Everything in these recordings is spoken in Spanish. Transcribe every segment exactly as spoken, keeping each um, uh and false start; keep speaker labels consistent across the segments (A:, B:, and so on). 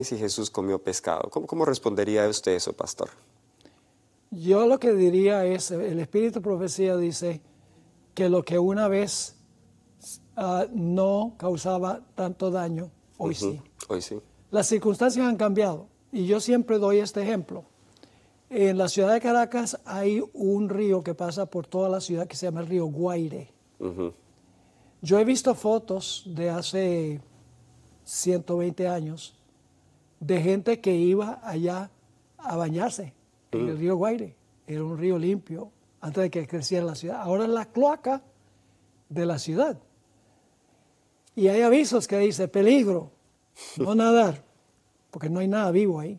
A: si Jesús comió pescado. ¿Cómo, cómo respondería usted eso, pastor?
B: Yo lo que diría es, el Espíritu de Profecía dice que lo que una vez uh, no causaba tanto daño, hoy
A: Uh-huh.
B: sí.
A: Hoy sí.
B: Las circunstancias han cambiado y yo siempre doy este ejemplo. En la ciudad de Caracas hay un río que pasa por toda la ciudad que se llama el río Guaire.
A: Uh-huh.
B: Yo he visto fotos de hace ciento veinte años de gente que iba allá a bañarse en el río Guaire. Era un río limpio antes de que creciera la ciudad. Ahora es la cloaca de la ciudad. Y hay avisos que dice peligro, no nadar, porque no hay nada vivo ahí.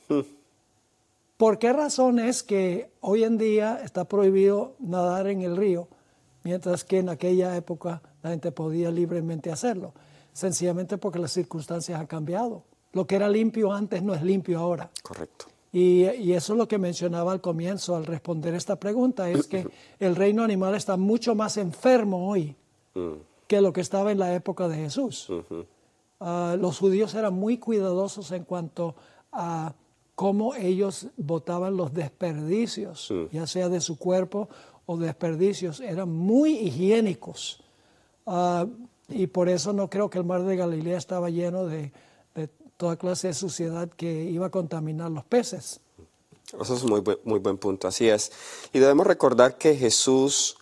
B: ¿Por qué razón es que hoy en día está prohibido nadar en el río, mientras que en aquella época la gente podía libremente hacerlo? Sencillamente porque las circunstancias han cambiado. Lo que era limpio antes no es limpio ahora.
A: Correcto.
B: Y, y eso es lo que mencionaba al comienzo al responder esta pregunta, es que el reino animal está mucho más enfermo hoy
A: Mm.
B: que lo que estaba en la época de Jesús.
A: Uh-huh.
B: Uh, los judíos eran muy cuidadosos en cuanto a cómo ellos botaban los desperdicios,
A: Mm.
B: ya sea de su cuerpo o desperdicios. Eran muy higiénicos. Uh, y por eso no creo que el mar de Galilea estaba lleno de, de toda clase de suciedad que iba a contaminar los peces.
A: Eso es muy buen, muy buen punto, así es. Y debemos recordar que Jesús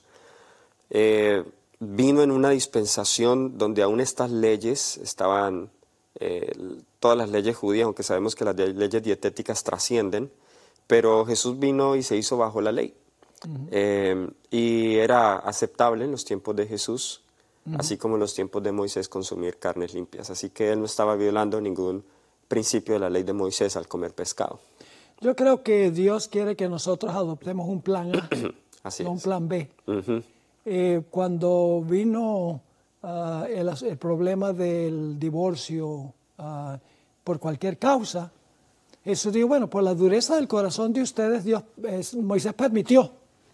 A: eh, vino en una dispensación donde aún estas leyes estaban, eh, todas las leyes judías, aunque sabemos que las de- leyes dietéticas trascienden, pero Jesús vino y se hizo bajo la ley. Uh-huh. eh, y era aceptable en los tiempos de Jesús, uh-huh, así como en los tiempos de Moisés, consumir carnes limpias. Así que él no estaba violando ningún principio de la ley de Moisés al comer pescado.
B: Yo creo que Dios quiere que nosotros adoptemos un plan A,
A: Así
B: no un
A: es.
B: plan B.
A: Uh-huh.
B: Eh, cuando vino uh, el, el problema del divorcio uh, por cualquier causa, Jesús dijo, bueno, por la dureza del corazón de ustedes, Dios, es, Moisés permitió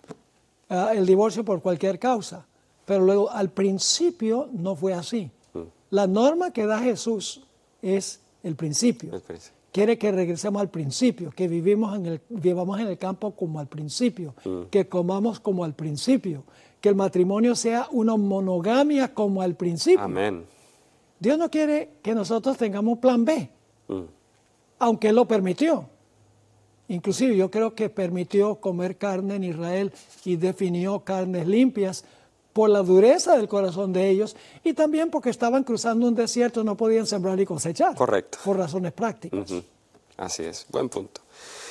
B: uh, el divorcio por cualquier causa. Pero luego, al principio, no fue así. Uh-huh. La norma que da Jesús es el principio.
A: El principio.
B: Quiere que regresemos al principio, que vivimos en el, vivamos en el campo como al principio, uh-huh, que comamos como al principio, que el matrimonio sea una monogamia como al principio.
A: Amén.
B: Dios no quiere que nosotros tengamos un plan B, uh-huh, aunque Él lo permitió. Inclusive yo creo que permitió comer carne en Israel y definió carnes limpias por la dureza del corazón de ellos y también porque estaban cruzando un desierto, no podían sembrar y cosechar.
A: Correcto.
B: Por razones prácticas.
A: Uh-huh. Así es, buen punto.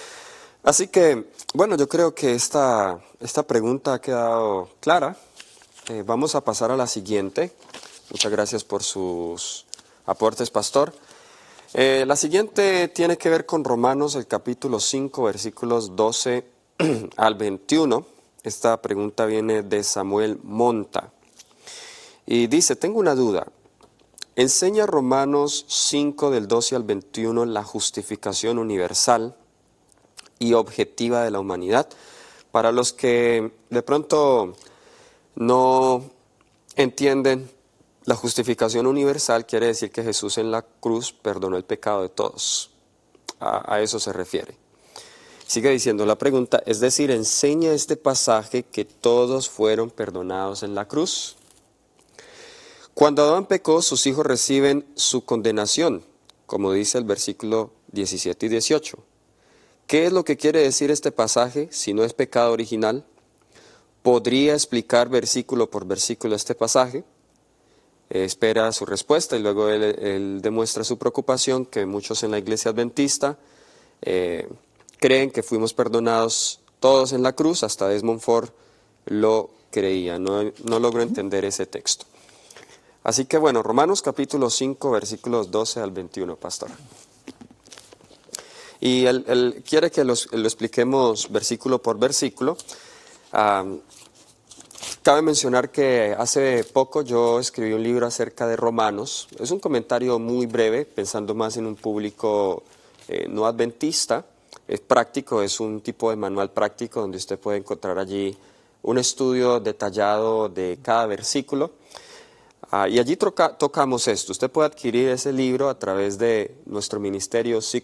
A: Así que, bueno, yo creo que esta, esta pregunta ha quedado clara. Eh, vamos a pasar a la siguiente. Muchas gracias por sus aportes, pastor. Eh, la siguiente tiene que ver con Romanos, el capítulo cinco, versículos doce al veintiuno. Esta pregunta viene de Samuel Monta. Y dice, tengo una duda. ¿Enseña Romanos cinco del doce al veintiuno la justificación universal y objetiva de la humanidad? Para los que de pronto no entienden, la justificación universal quiere decir que Jesús en la cruz perdonó el pecado de todos. A, a eso se refiere. Sigue diciendo la pregunta, es decir, ¿enseña este pasaje que todos fueron perdonados en la cruz? Cuando Adán pecó, sus hijos reciben su condenación, como dice el versículo diecisiete y dieciocho. ¿Qué es lo que quiere decir este pasaje si no es pecado original? ¿Podría explicar versículo por versículo este pasaje? Eh, espera su respuesta y luego él, él demuestra su preocupación que muchos en la iglesia adventista eh, creen que fuimos perdonados todos en la cruz, hasta Desmond Ford lo creía. No, no logro entender ese texto. Así que bueno, Romanos capítulo cinco, versículos doce al veintiuno, pastor. Y él, él quiere que los, lo expliquemos versículo por versículo. Um, cabe mencionar que hace poco yo escribí un libro acerca de Romanos. Es un comentario muy breve, pensando más en un público eh, no adventista. Es práctico, es un tipo de manual práctico donde usted puede encontrar allí un estudio detallado de cada versículo. Ah, y allí troca- tocamos esto. Usted puede adquirir ese libro a través de nuestro ministerio, Seek